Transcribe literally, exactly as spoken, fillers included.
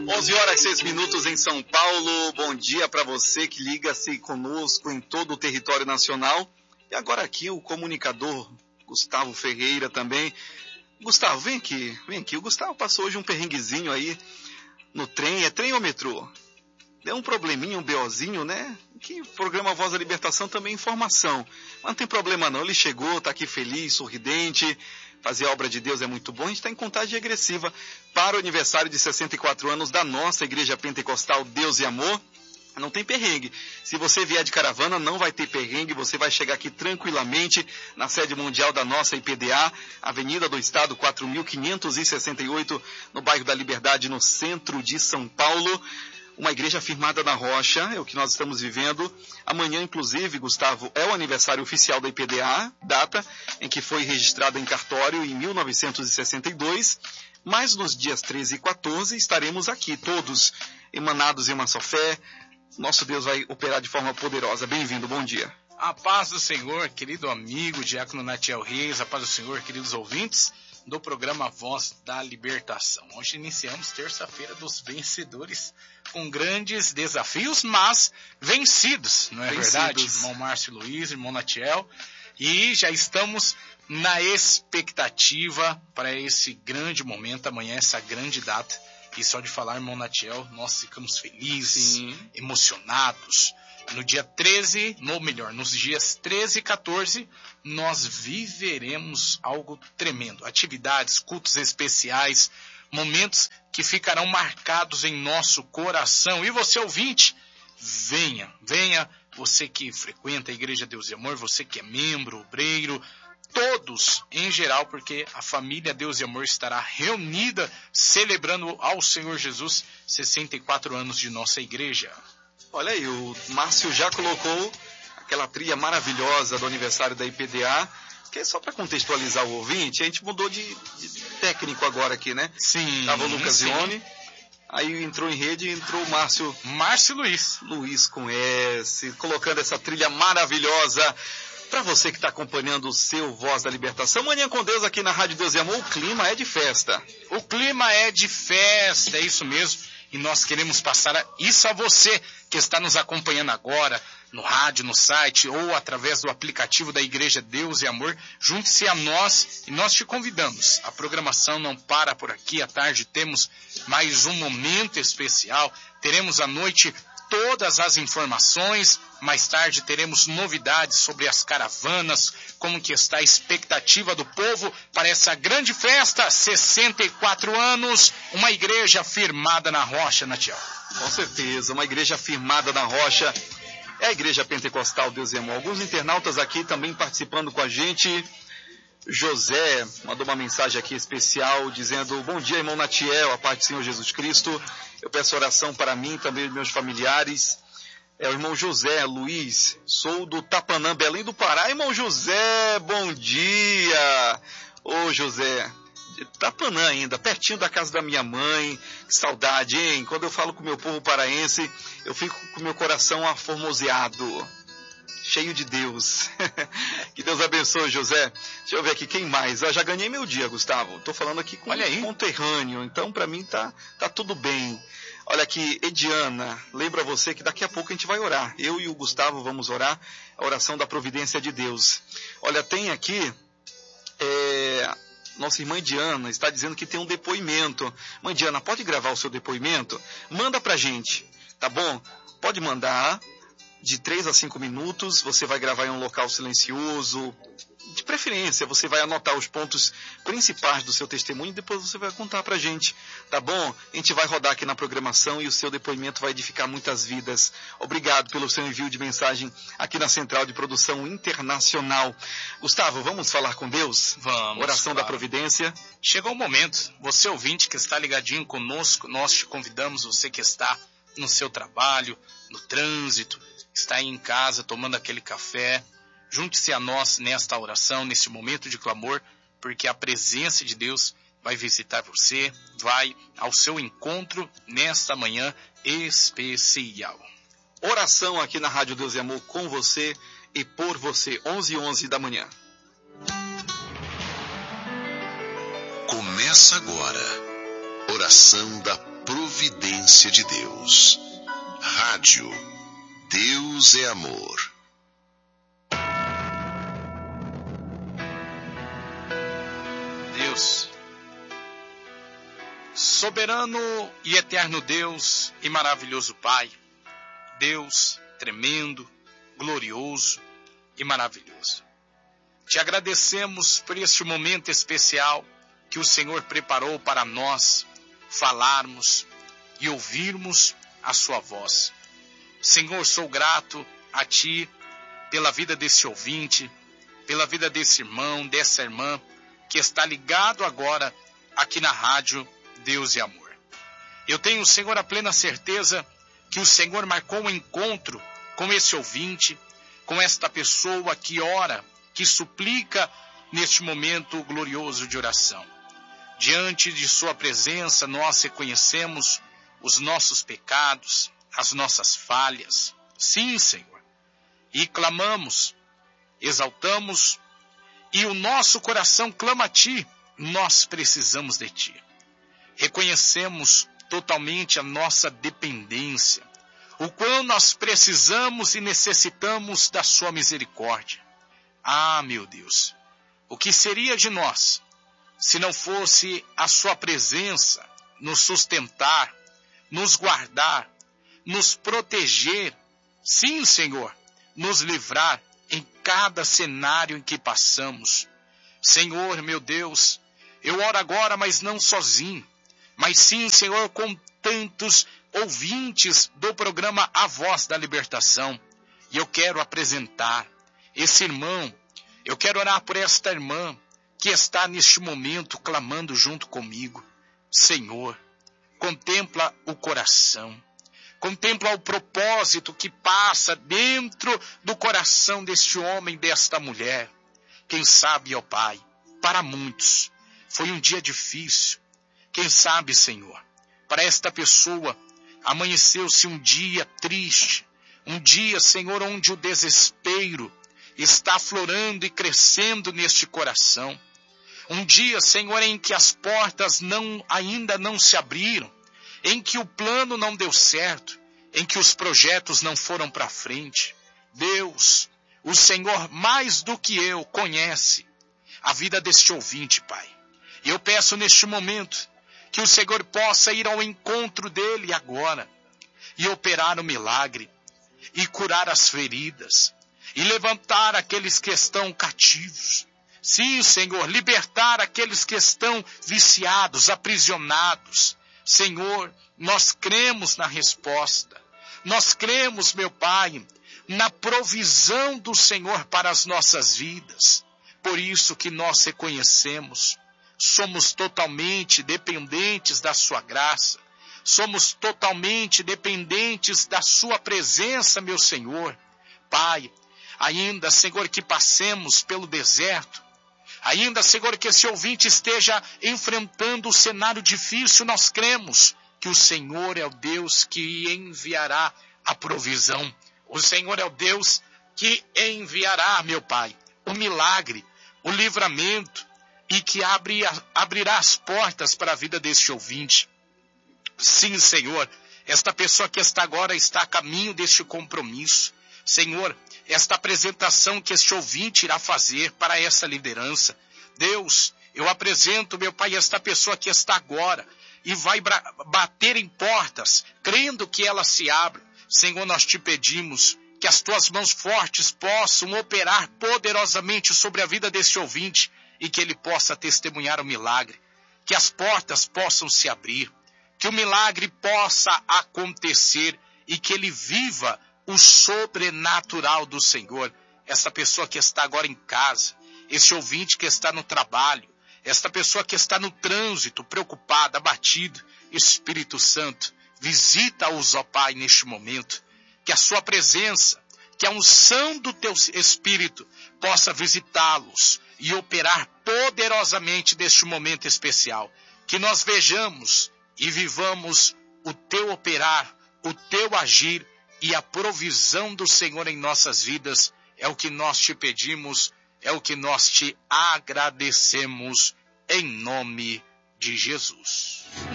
onze horas e seis minutos em São Paulo. Bom dia para você que liga-se conosco em todo o território nacional. E agora aqui o comunicador Gustavo Ferreira também. Gustavo, vem aqui, vem aqui. O Gustavo passou hoje um perrenguezinho aí no trem. É trem ou metrô? Deu um probleminha, um BOzinho, né? Que programa Voz da Libertação também é informação. Mas não tem problema não. Ele chegou, tá aqui feliz, sorridente. Fazer a obra de Deus é muito bom. A gente está em contagem regressiva para o aniversário de sessenta e quatro anos da nossa Igreja Pentecostal Deus e Amor. Não tem perrengue. Se você vier de caravana, não vai ter perrengue. Você vai chegar aqui tranquilamente na sede mundial da nossa I P D A, Avenida do Estado, quatro mil quinhentos e sessenta e oito, no bairro da Liberdade, no centro de São Paulo. Uma igreja firmada na rocha, é o que nós estamos vivendo. Amanhã, inclusive, Gustavo, é o aniversário oficial da I P D A, data em que foi registrada em cartório em mil novecentos e sessenta e dois. Mas nos dias treze e quatorze estaremos aqui, todos emanados em uma só fé. Nosso Deus vai operar de forma poderosa. Bem-vindo, bom dia. A paz do Senhor, querido amigo, diácono Natiel Reis, a paz do Senhor, queridos ouvintes do programa Voz da Libertação. Hoje iniciamos terça-feira dos vencedores, com grandes desafios, mas vencidos, não é vencidos. Verdade? Irmão Márcio Luiz, irmão Natiel, e já estamos na expectativa para esse grande momento, amanhã, essa grande data. E só de falar, irmão Natiel, nós ficamos felizes, Sim. emocionados. No dia treze, ou melhor, nos dias treze e quatorze, nós viveremos algo tremendo. Atividades, cultos especiais, momentos que ficarão marcados em nosso coração. E você, ouvinte, venha, venha. Você que frequenta a Igreja Deus e Amor, você que é membro, obreiro, todos em geral, porque a família Deus e Amor estará reunida celebrando ao Senhor Jesus sessenta e quatro anos de nossa igreja. Olha aí, o Márcio já colocou aquela trilha maravilhosa do aniversário da I P D A, que é só para contextualizar o ouvinte, a gente mudou de, de técnico agora aqui, né? Sim. Tava o Lucas Zione, aí entrou em rede e entrou o Márcio... Márcio Luiz. Luiz com S, colocando essa trilha maravilhosa. Para você que está acompanhando o seu Voz da Libertação, Manhã com Deus aqui na Rádio Deus e Amor, o clima é de festa. O clima é de festa, é isso mesmo. E nós queremos passar isso a você que está nos acompanhando agora, no rádio, no site ou através do aplicativo da Igreja Deus e Amor. Junte-se a nós e nós te convidamos. A programação não para por aqui. À tarde temos mais um momento especial. Teremos à noite todas as informações. Mais tarde teremos novidades sobre as caravanas, como que está a expectativa do povo para essa grande festa, sessenta e quatro anos, uma igreja firmada na rocha, Natiel. Com certeza, uma igreja firmada na rocha, é a Igreja Pentecostal Deus e Amor. Alguns internautas aqui também participando com a gente. José mandou uma mensagem aqui especial, dizendo: bom dia, irmão Natiel, a paz do Senhor Jesus Cristo. Eu peço oração para mim, também meus familiares. É o irmão José Luiz, sou do Tapanã, Belém do Pará. Irmão José, bom dia! Ô José, Tapanã ainda, pertinho da casa da minha mãe. Que saudade, hein? Quando eu falo com o meu povo paraense, eu fico com o meu coração aformoseado, cheio de Deus. Que Deus abençoe, José. Deixa eu ver aqui, quem mais? Eu já ganhei meu dia, Gustavo. Estou falando aqui com um conterrâneo, então para mim tá, tá tudo bem. Olha aqui, Ediana, lembra você que daqui a pouco a gente vai orar. Eu e o Gustavo vamos orar a oração da providência de Deus. Olha, tem aqui, é, nossa irmã Ediana está dizendo que tem um depoimento. Mãe Diana, pode gravar o seu depoimento? Manda pra gente, tá bom? Pode mandar, de três a cinco minutos, você vai gravar em um local silencioso. De preferência, você vai anotar os pontos principais do seu testemunho e depois você vai contar pra gente, tá bom? A gente vai rodar aqui na programação e o seu depoimento vai edificar muitas vidas. Obrigado pelo seu envio de mensagem aqui na Central de Produção Internacional. Gustavo, vamos falar com Deus? Vamos. Oração claro. Da providência. Chegou o momento. Você ouvinte que está ligadinho conosco, nós te convidamos, você que está no seu trabalho, no trânsito, está aí em casa tomando aquele café. Junte-se a nós nesta oração, neste momento de clamor, porque a presença de Deus vai visitar você, vai ao seu encontro nesta manhã especial. Oração aqui na Rádio Deus e Amor com você e por você, onze e onze da manhã. Começa agora Oração da Providência de Deus. Rádio Deus é Amor. Deus, soberano e eterno Deus e maravilhoso Pai, Deus tremendo, glorioso e maravilhoso. Te agradecemos por este momento especial que o Senhor preparou para nós falarmos e ouvirmos a sua voz. Senhor, sou grato a Ti pela vida desse ouvinte, pela vida desse irmão, dessa irmã, que está ligado agora aqui na rádio Deus e Amor. Eu tenho, Senhor, a plena certeza que o Senhor marcou um encontro com esse ouvinte, com esta pessoa que ora, que suplica neste momento glorioso de oração. Diante de sua presença, nós reconhecemos os nossos pecados, as nossas falhas. Sim, Senhor. E clamamos, exaltamos, e o nosso coração clama a Ti. Nós precisamos de Ti. Reconhecemos totalmente a nossa dependência, o quão nós precisamos e necessitamos da Sua misericórdia. Ah, meu Deus, o que seria de nós se não fosse a Sua presença nos sustentar, nos guardar, nos proteger, sim, Senhor, nos livrar em cada cenário em que passamos. Senhor, meu Deus, eu oro agora, mas não sozinho, mas sim, Senhor, com tantos ouvintes do programa A Voz da Libertação. E eu quero apresentar esse irmão, eu quero orar por esta irmã que está neste momento clamando junto comigo. Senhor, contempla o coração, contempla o propósito que passa dentro do coração deste homem, desta mulher. Quem sabe, ó Pai, para muitos foi um dia difícil. Quem sabe, Senhor, para esta pessoa amanheceu-se um dia triste, um dia, Senhor, onde o desespero está aflorando e crescendo neste coração. Um dia, Senhor, em que as portas não, ainda não se abriram, em que o plano não deu certo, em que os projetos não foram para frente. Deus, o Senhor mais do que eu conhece a vida deste ouvinte, Pai. E eu peço neste momento que o Senhor possa ir ao encontro dele agora e operar o milagre e curar as feridas e levantar aqueles que estão cativos. Sim, Senhor, libertar aqueles que estão viciados, aprisionados. Senhor, nós cremos na resposta. Nós cremos, meu Pai, na provisão do Senhor para as nossas vidas. Por isso que nós reconhecemos, somos totalmente dependentes da Sua graça. Somos totalmente dependentes da Sua presença, meu Senhor. Pai, ainda, Senhor, que passemos pelo deserto, ainda, Senhor, que esse ouvinte esteja enfrentando o cenário difícil, nós cremos que o Senhor é o Deus que enviará a provisão. O Senhor é o Deus que enviará, meu Pai, o milagre, o livramento, e que abre, abrirá as portas para a vida deste ouvinte. Sim, Senhor, esta pessoa que está agora está a caminho deste compromisso. Senhor, esta apresentação que este ouvinte irá fazer para essa liderança. Deus, eu apresento, meu Pai, esta pessoa que está agora e vai bater em portas, crendo que ela se abre. Senhor, nós te pedimos que as tuas mãos fortes possam operar poderosamente sobre a vida deste ouvinte e que ele possa testemunhar o milagre, que as portas possam se abrir, que o milagre possa acontecer e que ele viva o sobrenatural do Senhor. Esta pessoa que está agora em casa, esse ouvinte que está no trabalho, esta pessoa que está no trânsito, preocupada, abatida, Espírito Santo, visita-os, ó Pai, neste momento. Que a sua presença, que a unção do teu Espírito possa visitá-los e operar poderosamente neste momento especial. Que nós vejamos e vivamos o teu operar, o teu agir e a provisão do Senhor em nossas vidas. É o que nós te pedimos, é o que nós te agradecemos, em nome de Jesus.